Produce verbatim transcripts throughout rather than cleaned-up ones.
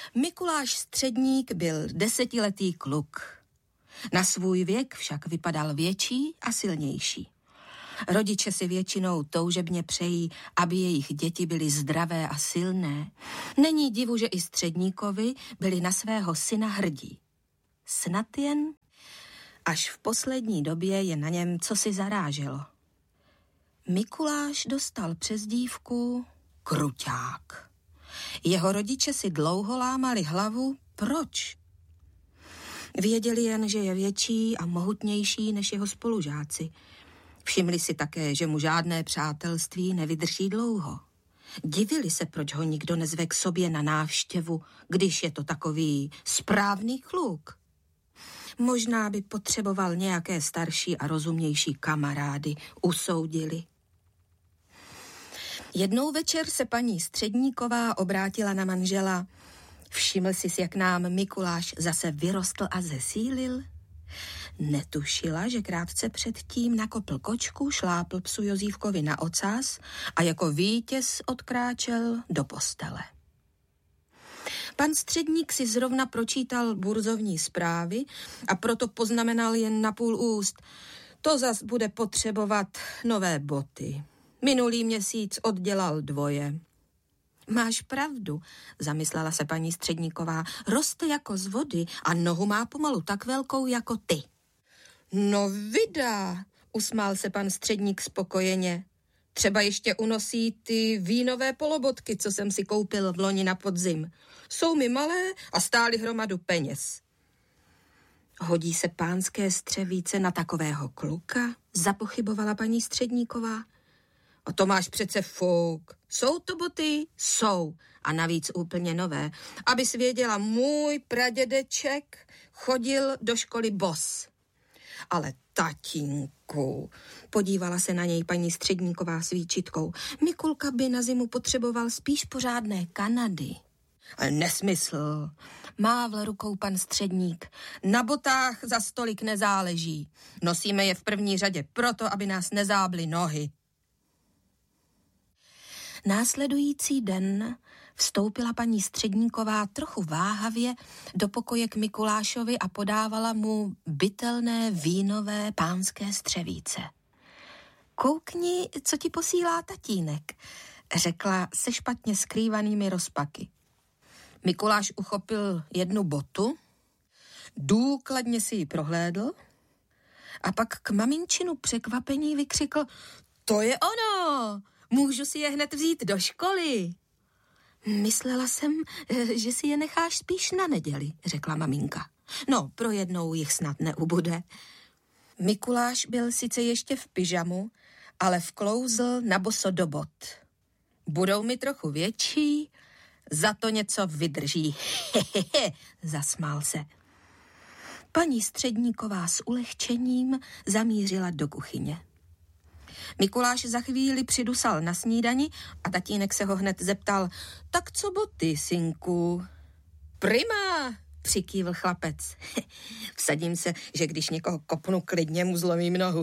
Mikuláš Středník byl desetiletý kluk. Na svůj věk však vypadal větší a silnější. Rodiče si většinou toužebně přejí, aby jejich děti byly zdravé a silné. Není divu, že i Středníkovi byli na svého syna hrdí. Snad jen, až v poslední době je na něm cosi zaráželo. Mikuláš dostal přezdívku Kruťák. Jeho rodiče si dlouho lámali hlavu, proč? Věděli jen, že je větší a mohutnější než jeho spolužáci. Všimli si také, že mu žádné přátelství nevydrží dlouho. Divili se, proč ho nikdo nezve k sobě na návštěvu, když je to takový správný kluk. Možná by potřeboval nějaké starší a rozumnější kamarády, usoudili. Jednou večer se paní Středníková obrátila na manžela. Všiml jsi, jak nám Mikuláš zase vyrostl a zesílil? Netušila, že krátce předtím nakopl kočku, šlápl psu Jozífkovi na ocas a jako vítěz odkráčel do postele. Pan Středník si zrovna pročítal burzovní zprávy a proto poznamenal jen na půl úst. To zas bude potřebovat nové boty. Minulý měsíc oddělal dvoje. Máš pravdu, zamyslela se paní Středníková. Roste jako z vody a nohu má pomalu tak velkou jako ty. No vydá, usmál se pan Středník spokojeně. Třeba ještě unosí ty vínové polobotky, co jsem si koupil v loni na podzim. Jsou mi malé a stály hromadu peněz. Hodí se pánské střevíce na takového kluka? Zapochybovala paní Středníková. A to máš přece fuk. Jsou to boty? Jsou. A navíc úplně nové. Abys věděla, můj pradědeček chodil do školy bos. Ale tatínku, podívala se na něj paní Středníková s výčitkou. Mikulka by na zimu potřeboval spíš pořádné Kanady. Ale nesmysl, mávl rukou pan Středník. Na botách za stolik nezáleží. Nosíme je v první řadě proto, aby nás nezábly nohy. Následující den vstoupila paní Středníková trochu váhavě do pokoje k Mikulášovi a podávala mu bytelné vínové pánské střevíce. Koukni, co ti posílá tatínek, řekla se špatně skrývanými rozpaky. Mikuláš uchopil jednu botu, důkladně si ji prohlédl a pak k maminčinu překvapení vykřikl: To je ono! Můžu si je hned vzít do školy. Myslela jsem, že si je necháš spíš na neděli, řekla maminka. No, pro jednou jich snad neubude. Mikuláš byl sice ještě v pyžamu, ale vklouzl na boso do bot. Budou mi trochu větší, za to něco vydrží. Hehehe, zasmál se. Paní Středníková s ulehčením zamířila do kuchyně. Mikuláš za chvíli přidusal na snídani a tatínek se ho hned zeptal: Tak co boty, synku? Prima, přikývl chlapec. Vsadím se, že když někoho kopnu, klidně mu zlomím nohu.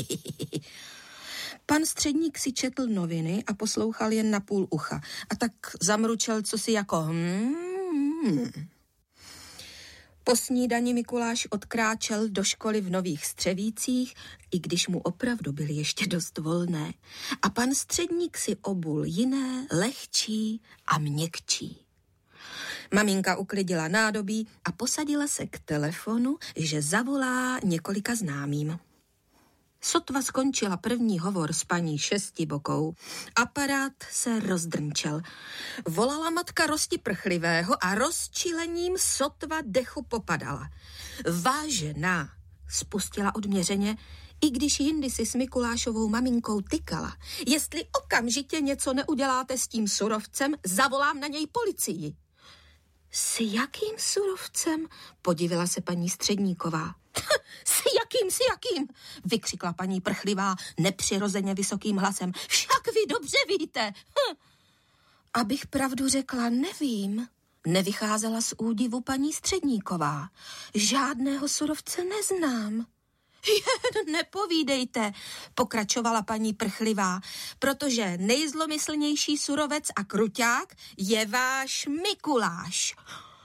Pan Středník si četl noviny a poslouchal jen na půl ucha a tak zamručel cosi jako hmm. Po snídani Mikuláš odkráčel do školy v Nových Střevících, i když mu opravdu byly ještě dost volné, a pan Středník si obul jiné, lehčí a měkčí. Maminka uklidila nádobí a posadila se k telefonu, že zavolá několika známým. Sotva skončila první hovor s paní Šestibokou, aparát se rozdrnčel. Volala matka Rosti Prchlivého a rozčilením sotva dechu popadala. Vážená, spustila odměřeně, i když jindy si s Mikulášovou maminkou tykala. Jestli okamžitě něco neuděláte s tím surovcem, zavolám na něj policii. S jakým surovcem? Podivila se paní Středníková. S jakým, s jakým? Vykřikla paní Prchlivá nepřirozeně vysokým hlasem. Však vy dobře víte. Hm. Abych pravdu řekla, nevím. Nevycházela z údivu paní Středníková. Žádného surovce neznám. Jen nepovídejte, pokračovala paní Prchlivá, protože nejzlomyslnější surovec a kruťák je váš Mikuláš.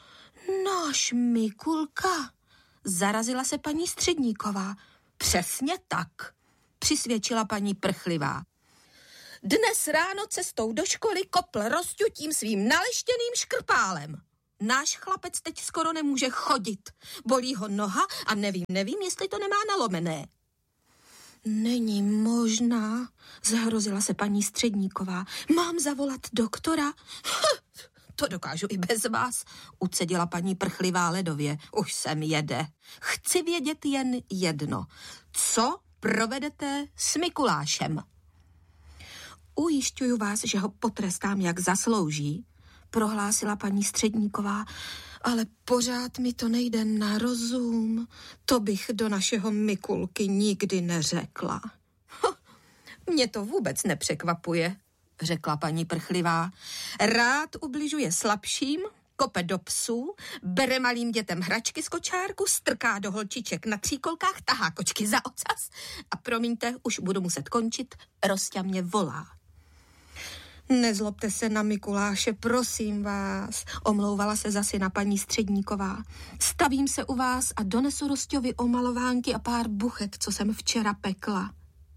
Náš Mikulka, zarazila se paní Středníková. Přesně tak, přisvědčila paní Prchlivá. Dnes ráno cestou do školy kopl rozťutím svým naleštěným škrpálem. Náš chlapec teď skoro nemůže chodit. Bolí ho noha a nevím, nevím, jestli to nemá nalomené. Není možná, zahrozila se paní Středníková. Mám zavolat doktora? To dokážu i bez vás, ucedila paní Prchlivá ledově. Už sem jede. Chci vědět jen jedno. Co provedete s Mikulášem? Ujišťuju vás, že ho potrestám, jak zaslouží, prohlásila paní Středníková, ale pořád mi to nejde na rozum. To bych do našeho Mikulky nikdy neřekla. Ho, mě to vůbec nepřekvapuje, řekla paní Prchlivá. Rád ubližuje slabším, kope do psů, bere malým dětem hračky z kočárku, strká do holčiček na tříkolkách, tahá kočky za ocas a promiňte, už budu muset končit, Rosťa mě volá. Nezlobte se na Mikuláše, prosím vás, omlouvala se zase na paní Středníková. Stavím se u vás a donesu Rosťovi omalovánky a pár buchet, co jsem včera pekla.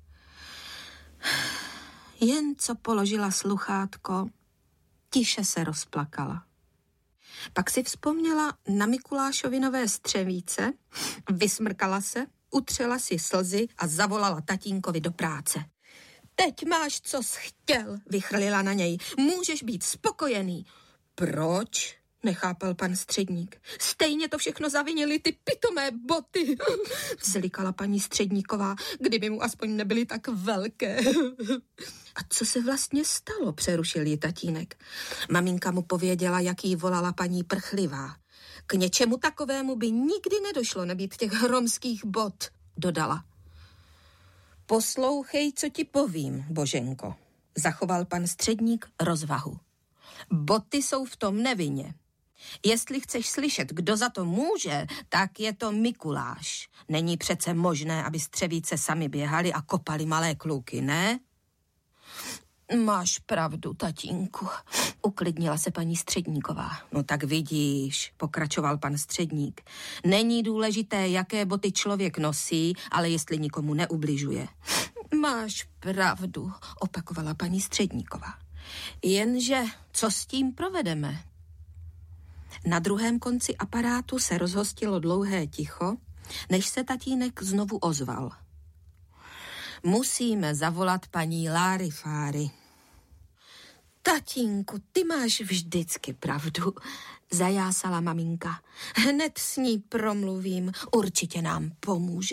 Jen co položila sluchátko, tiše se rozplakala. Pak si vzpomněla na Mikulášovi nové střevíce, vysmrkala se, utřela si slzy a zavolala tatínkovi do práce. Teď máš, co jsi chtěl, vychrlila na něj. Můžeš být spokojený. Proč? Nechápal pan Středník. Stejně to všechno zavinily ty pitomé boty, vzlikala paní Středníková, kdyby mu aspoň nebyly tak velké. A co se vlastně stalo, přerušil ji tatínek. Maminka mu pověděla, jak jí volala paní Prchlivá. K něčemu takovému by nikdy nedošlo nebýt těch hromských bot, dodala. Poslouchej, co ti povím, Boženko, zachoval pan Středník rozvahu. Boty jsou v tom nevinně. Jestli chceš slyšet, kdo za to může, tak je to Mikuláš. Není přece možné, aby střevíce sami běhali a kopali malé kluky, ne? Máš pravdu, tatínku, uklidnila se paní Středníková. No tak vidíš, pokračoval pan Středník. Není důležité, jaké boty člověk nosí, ale jestli nikomu neubližuje. Máš pravdu, opakovala paní Středníková. Jenže co s tím provedeme? Na druhém konci aparátu se rozhostilo dlouhé ticho, než se tatínek znovu ozval. Musíme zavolat paní Lárifáry. Tatínku, ty máš vždycky pravdu, zajásala maminka. Hned s ní promluvím, určitě nám pomůže.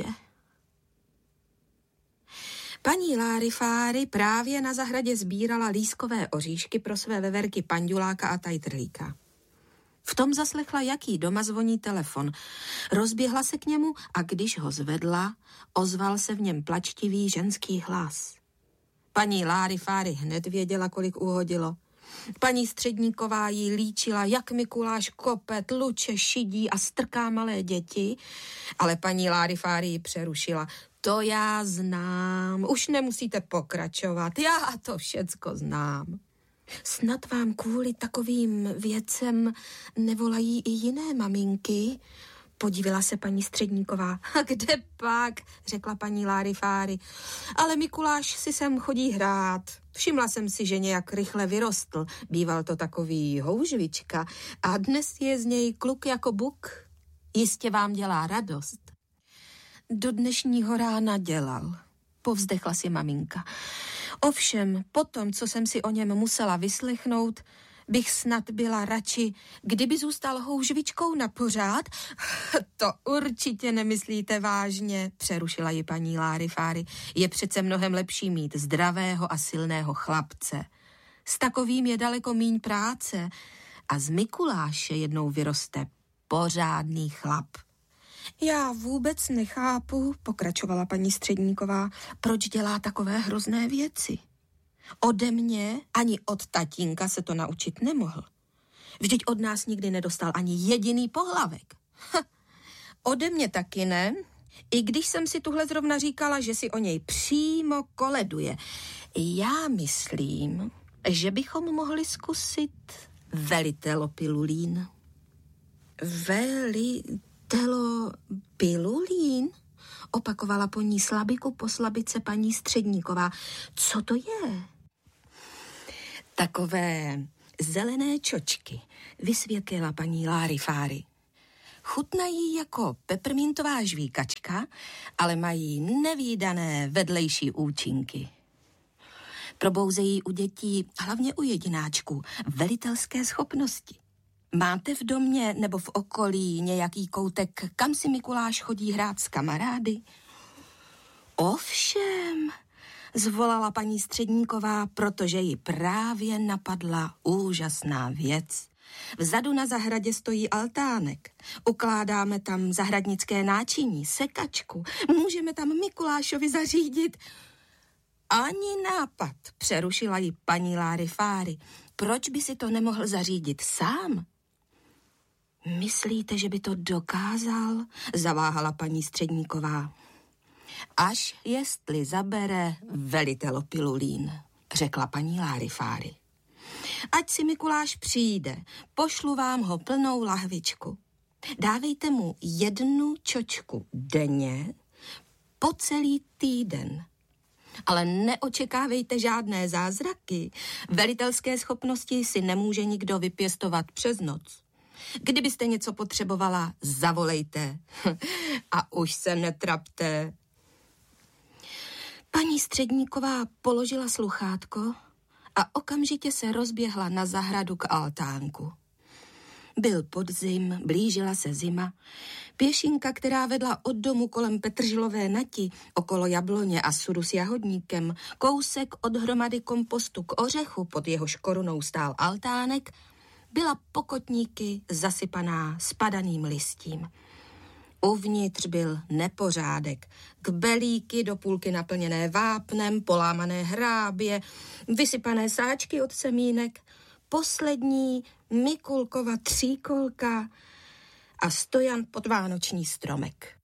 Paní Lárifáry právě na zahradě sbírala lískové oříšky pro své veverky Panduláka a Tajtrlíka. V tom zaslechla, jaký doma zvoní telefon. Rozběhla se k němu a když ho zvedla, ozval se v něm plačtivý ženský hlas. Paní Lárifáry hned věděla, kolik uhodilo. Paní Středníková jí líčila, jak Mikuláš kope, tluče, šidí a strká malé děti, ale paní Lárifáry ji přerušila. To já znám, už nemusíte pokračovat, já to všecko znám. Snad vám kvůli takovým věcem nevolají i jiné maminky? Podívila se paní Středníková. A kde pak, řekla paní Lárifáry. Ale Mikuláš si sem chodí hrát. Všimla jsem si, že nějak rychle vyrostl. Býval to takový houžvička a dnes je z něj kluk jako buk. Jistě vám dělá radost. Do dnešního rána dělal, povzdechla si maminka. Ovšem, potom, co jsem si o něm musela vyslechnout, bych snad byla radši, kdyby zůstal houžvičkou na pořád. To určitě nemyslíte vážně, přerušila ji paní Lárifáry. Je přece mnohem lepší mít zdravého a silného chlapce. S takovým je daleko míň práce a z Mikuláše jednou vyroste pořádný chlap. Já vůbec nechápu, pokračovala paní Středníková, proč dělá takové hrozné věci. Ode mě ani od tatínka se to naučit nemohl. Vždyť od nás nikdy nedostal ani jediný pohlavek. Ha, ode mě taky ne, i když jsem si tuhle zrovna říkala, že si o něj přímo koleduje. Já myslím, že bychom mohli zkusit velitelo pilulín. Velitelo pilulín? Opakovala po ní slabiku po slabice paní Středníková. Co to je? Takové zelené čočky, vysvětlila paní Larifári. Chutnají jako peppermintová žvíkačka, ale mají nevídané vedlejší účinky. Probouzejí u dětí, hlavně u jedináčků, velitelské schopnosti. Máte v domě nebo v okolí nějaký koutek, kam si Mikuláš chodí hrát s kamarády? Ovšem, zvolala paní Středníková, protože ji právě napadla úžasná věc. Vzadu na zahradě stojí altánek. Ukládáme tam zahradnické náčiní, sekačku. Můžeme tam Mikulášovi zařídit. Ani nápad, přerušila ji paní Larifári. Proč by si to nemohl zařídit sám? Myslíte, že by to dokázal? Zaváhala paní Středníková. Až jestli zabere velitelo pilulín, řekla paní Larifári. Ať si Mikuláš přijde, pošlu vám ho plnou lahvičku. Dávejte mu jednu čočku denně po celý týden. Ale neočekávejte žádné zázraky. Velitelské schopnosti si nemůže nikdo vypěstovat přes noc. Kdybyste něco potřebovala, zavolejte. A už se netrapte. Paní Středníková položila sluchátko a okamžitě se rozběhla na zahradu k altánku. Byl podzim, blížila se zima. Pěšinka, která vedla od domu kolem Petržilové nati, okolo jabloně a sudu s jahodníkem, kousek od hromady kompostu k ořechu, pod jehož korunou stál altánek, byla pokotníky zasypaná spadaným listím. Uvnitř byl nepořádek, kbelíky do půlky naplněné vápnem, polámané hrábě, vysypané sáčky od semínek, poslední Mikulkova tříkolka a stojan pod vánoční stromek.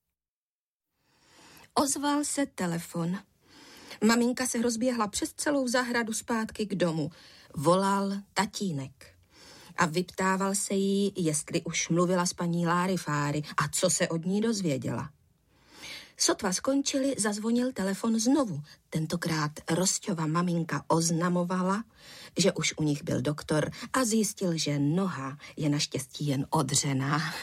Ozval se telefon. Maminka se rozběhla přes celou zahradu zpátky k domu. Volal tatínek. A vyptával se jí, jestli už mluvila s paní Larifári a co se od ní dozvěděla. Sotva skončili, zazvonil telefon znovu. Tentokrát Rosťova maminka oznamovala, že už u nich byl doktor a zjistil, že noha je naštěstí jen odřená.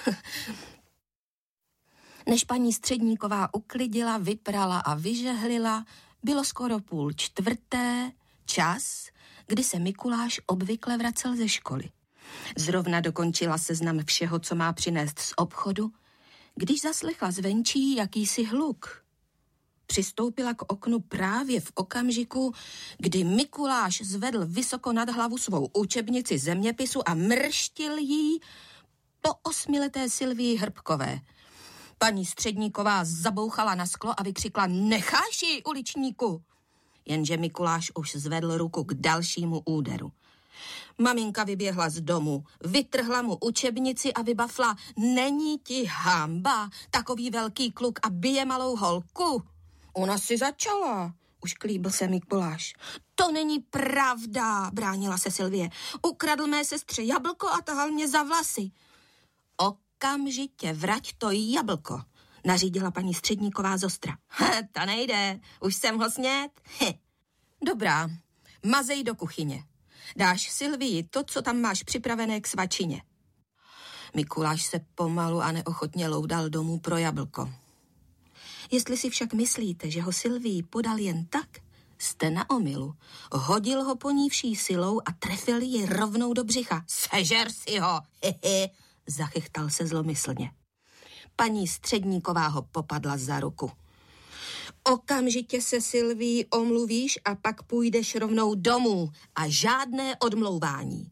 Než paní Středníková uklidila, vyprala a vyžehlila, bylo skoro půl čtvrté, čas, kdy se Mikuláš obvykle vracel ze školy. Zrovna dokončila seznam všeho, co má přinést z obchodu, když zaslechla zvenčí jakýsi hluk. Přistoupila k oknu právě v okamžiku, kdy Mikuláš zvedl vysoko nad hlavu svou učebnici zeměpisu a mrštil jí po osmileté Sylvii Hrbkové. Paní Středníková zabouchala na sklo a vykřikla: "Necháš ji, uličníku!" Jenže Mikuláš už zvedl ruku k dalšímu úderu. Maminka vyběhla z domu, vytrhla mu učebnici a vybafla: "Není ti hamba, takový velký kluk a bije malou holku?" "Ona si začala," už klíbil se Mikuláš. "To není pravda," bránila se Sylvie. "Ukradl mé sestře jablko a tahal mě za vlasy." "Okamžitě vrať to jablko," nařídila paní Středníková zostra. "To nejde, už jsem ho sněd." "Dobrá, mazej do kuchyně. Dáš Sylvii to, co tam máš připravené k svačině." Mikuláš se pomalu a neochotně loudal domů pro jablko. Jestli si však myslíte, že ho Sylvii podal jen tak, jste na omylu. Hodil ho po ní vší silou a trefil ji rovnou do břicha. "Sežer si ho, hehe," zachychtal se zlomyslně. Paní Středníková ho popadla za ruku. "Okamžitě se Sylvii omluvíš a pak půjdeš rovnou domů a žádné odmlouvání."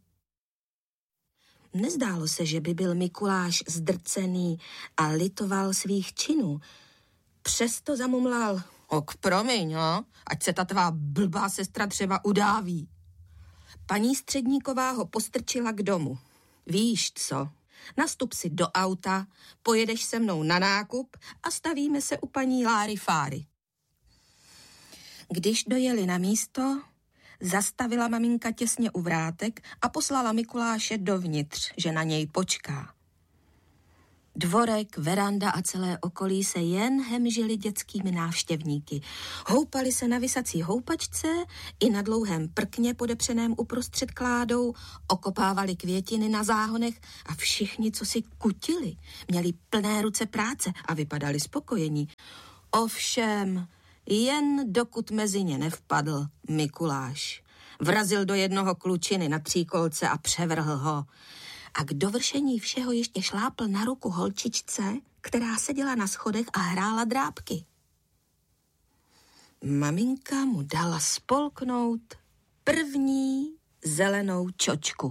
Nezdálo se, že by byl Mikuláš zdrcený a litoval svých činů. Přesto zamumlal: "Ok, promiň, no, ať se ta tvá blbá sestra třeba udáví." Paní Středníková ho postrčila k domu. "Víš co, nastup si do auta, pojedeš se mnou na nákup a stavíme se u paní Larifári." Když dojeli na místo, zastavila maminka těsně u vrátek a poslala Mikuláše dovnitř, že na něj počká. Dvorek, veranda a celé okolí se jen hemžili dětskými návštěvníky. Houpali se na visací houpačce i na dlouhém prkně podepřeném uprostřed kládou, okopávali květiny na záhonech a všichni, co si kutili, měli plné ruce práce a vypadali spokojení. Ovšem, jen dokud mezi ně nevpadl Mikuláš. Vrazil do jednoho klučiny na tříkolce a převrhl ho. A k dovršení všeho ještě šlápl na ruku holčičce, která seděla na schodech a hrála drápky. Maminka mu dala spolknout první zelenou čočku.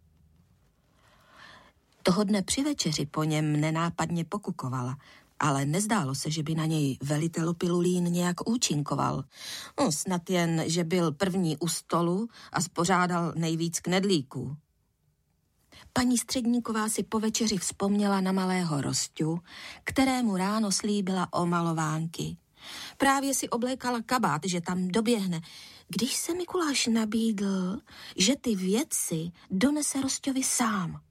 Toho dne při večeři po něm nenápadně pokukovala, ale nezdálo se, že by na něj velitel Pilulín nějak účinkoval. No, snad jen, že byl první u stolu a spořádal nejvíc knedlíků. Paní Středníková si po večeři vzpomněla na malého Rosťu, kterému ráno slíbila omalovánky. Právě si oblékala kabát, že tam doběhne, když se Mikuláš nabídl, že ty věci donese Rosťovi sám.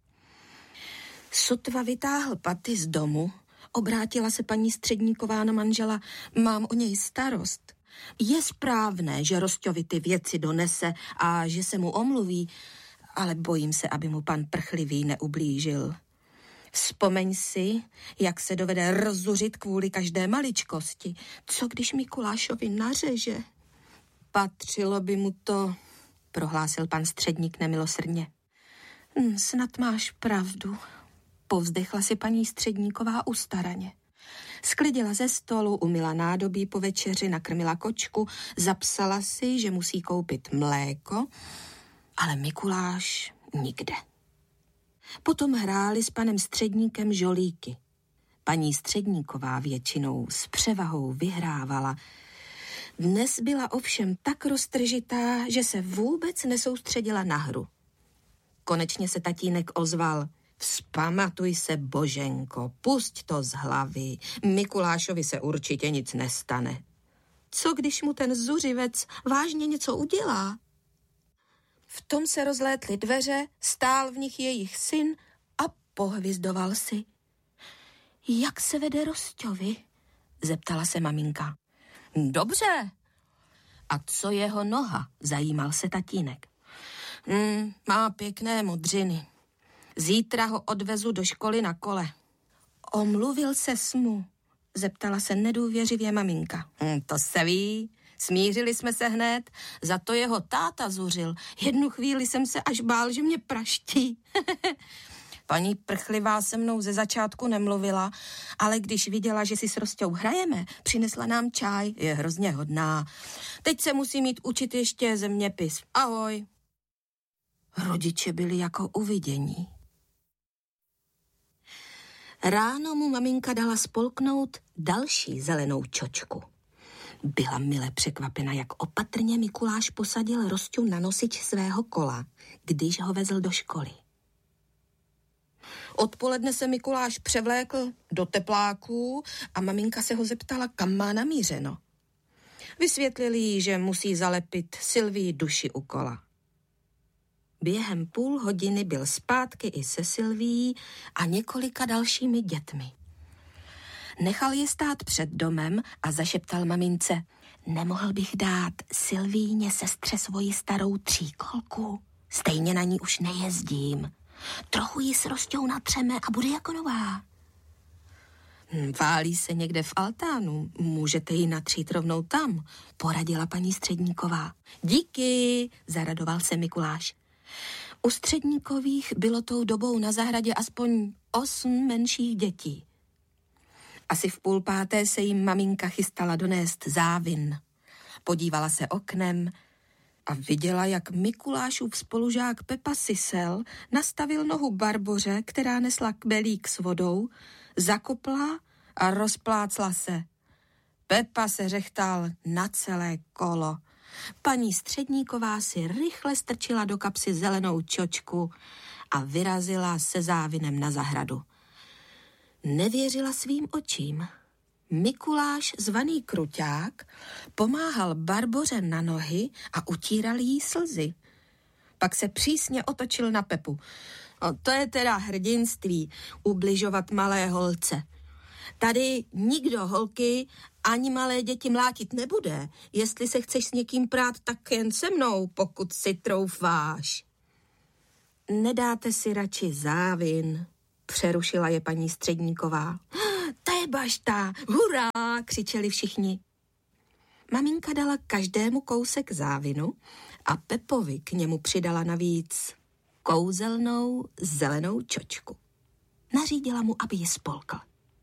Sotva vytáhl paty z domu, obrátila se paní Středníková na manžela, mám o něj starost. Je správné, že Rosťovi ty věci donese a že se mu omluví, ale bojím se, aby mu pan Prchlivý neublížil. Vzpomeň si, jak se dovede rozzuřit kvůli každé maličkosti. Co když Mikulášovi nařeže? Patřilo by mu to, prohlásil pan Středník nemilosrdně. Hm, snad máš pravdu, povzdechla si paní Středníková ustaraně. Sklidila ze stolu, umyla nádobí po večeři, nakrmila kočku, zapsala si, že musí koupit mléko, ale Mikuláš nikde. Potom hráli s panem Středníkem žolíky. Paní Středníková většinou s převahou vyhrávala. Dnes byla ovšem tak roztržitá, že se vůbec nesoustředila na hru. Konečně se tatínek ozval. Vzpamatuj se, Boženko, pusť to z hlavy. Mikulášovi se určitě nic nestane. Co když mu ten zuřivec vážně něco udělá? V tom se rozlétly dveře, stál v nich jejich syn a pohvizdoval si. Jak se vede Rosťovi? Zeptala se maminka. Dobře. A co jeho noha? Zajímal se tatínek. Hmm, má pěkné modřiny. Zítra ho odvezu do školy na kole. Omluvil se smu? Zeptala se nedůvěřivě maminka. Hmm, to se ví. Smířili jsme se hned, za to jeho táta zuřil. Jednu chvíli jsem se až bál, že mě praští. Paní Prchlivá se mnou ze začátku nemluvila, ale když viděla, že si s Rosťou hrajeme, přinesla nám čaj, je hrozně hodná. Teď se musí mít učit ještě zeměpis. Ahoj. Rodiče byli jako uvidění. Ráno mu maminka dala spolknout další zelenou čočku. Byla mile překvapena, jak opatrně Mikuláš posadil Rosťu na nosič svého kola, když ho vezl do školy. Odpoledne se Mikuláš převlékl do tepláků a maminka se ho zeptala, kam má namířeno. Vysvětlili jí, že musí zalepit Sylvii duši u kola. Během půl hodiny byl zpátky i se Sylvií a několika dalšími dětmi. Nechal je stát před domem a zašeptal mamince, nemohl bych dát Sylvíně sestře svoji starou tříkolku. Stejně na ní už nejezdím. Trochu ji s Rosťou natřeme a bude jako nová. Válí se někde v altánu, můžete ji natřít rovnou tam, poradila paní Středníková. Díky, zaradoval se Mikuláš. U Středníkových bylo tou dobou na zahradě aspoň osm menších dětí. Asi v půl páté se jim maminka chystala donést závin. Podívala se oknem a viděla, jak Mikulášův spolužák Pepa Sisel nastavil nohu Barboře, která nesla kbelík s vodou, zakopla a rozplácla se. Pepa se řechtal na celé kolo. Paní Středníková si rychle strčila do kapsy zelenou čočku a vyrazila se závinem na zahradu. Nevěřila svým očím. Mikuláš, zvaný Kruťák, pomáhal Barboře na nohy a utíral jí slzy. Pak se přísně otočil na Pepu. O, to je teda hrdinství, ubližovat malé holce. Tady nikdo holky ani malé děti mlátit nebude. Jestli se chceš s někým prát, tak jen se mnou, pokud si troufáš. Nedáte si radši závin, přerušila je paní Středníková. To je bašta, hurá, křičeli všichni. Maminka dala každému kousek závinu a Pepovi k němu přidala navíc kouzelnou zelenou čočku. Nařídila mu, aby ji spolkl.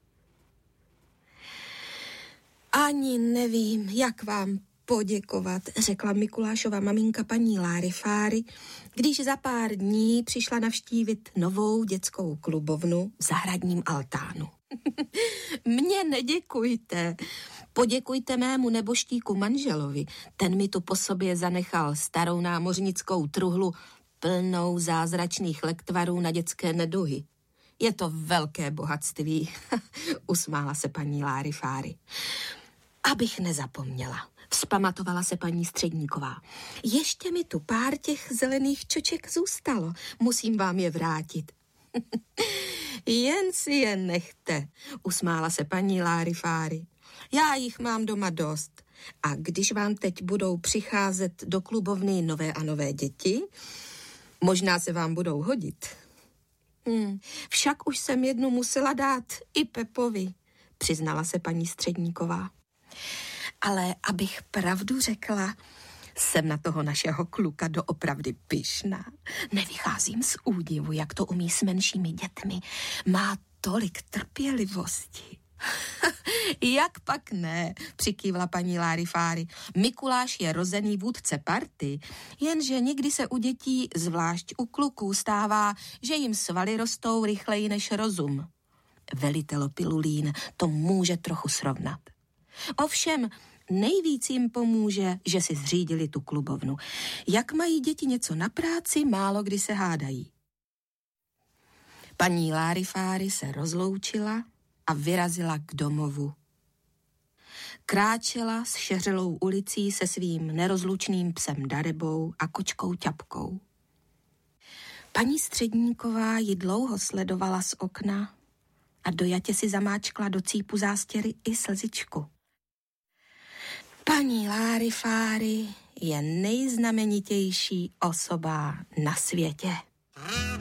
Ani nevím, jak vám poděkovat, řekla Mikulášova maminka paní Lárifáry, když za pár dní přišla navštívit novou dětskou klubovnu v zahradním altánu. Mně neděkujte, poděkujte mému neboštíku manželovi, ten mi tu po sobě zanechal starou námořnickou truhlu plnou zázračných lektvarů na dětské neduhy. Je to velké bohatství, usmála se paní Lárifáry. Abych nezapomněla, vzpamatovala se paní Středníková. Ještě mi tu pár těch zelených čoček zůstalo, musím vám je vrátit. Jen si je nechte, usmála se paní Lárifáry. Já jich mám doma dost. A když vám teď budou přicházet do klubovny nové a nové děti, možná se vám budou hodit. Hmm, však už jsem jednu musela dát i Pepovi, přiznala se paní Středníková. Ale abych pravdu řekla, jsem na toho našeho kluka doopravdy pyšná. Nevycházím z údivu, jak to umí s menšími dětmi. Má tolik trpělivosti. Jak pak ne, přikývla paní Lárifáry. Mikuláš je rozený vůdce party, jenže někdy se u dětí, zvlášť u kluků, stává, že jim svaly rostou rychleji než rozum. Velitel Pilulín to může trochu srovnat. Ovšem, nejvíc jim pomůže, že si zřídili tu klubovnu. Jak mají děti něco na práci, málo kdy se hádají. Paní Lárifáry se rozloučila a vyrazila k domovu. Kráčela s šeřelou ulicí se svým nerozlučným psem Darebou a kočkou Ťapkou. Paní Středníková ji dlouho sledovala z okna a dojatě si zamáčkla do cípu zástěry i slzičku. Paní Lárifáry je nejznamenitější osoba na světě.